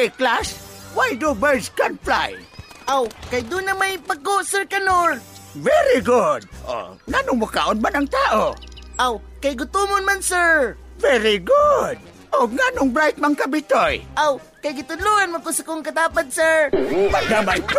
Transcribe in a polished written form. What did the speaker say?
Okay, class. Why do birds can't fly? Aw, kay doon na may pagko, Sir Kanor. Very good. Oh, nganong makaon ba ng tao? Aw, kay gutumon man, sir. Very good. O nganong bright mang kabitoy? Aw, kay gitudluan mo ko sa kong katapad, sir. Pagdamay ko.